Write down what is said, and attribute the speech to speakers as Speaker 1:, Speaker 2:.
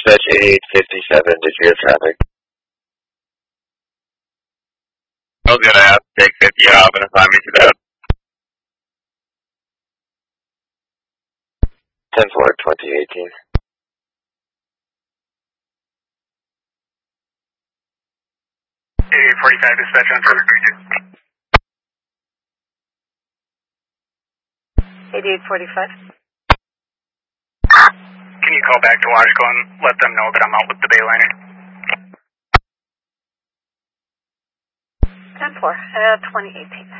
Speaker 1: dispatch 8857, did you have traffic?
Speaker 2: I was gonna ask take 50 off and assign me to that.
Speaker 1: 10-4, 2018.
Speaker 2: AA45 dispatch on further region.
Speaker 3: 8845.
Speaker 2: Can you call back to Washco and let them know that I'm out with the Bayliner?
Speaker 3: 10-4, 2018.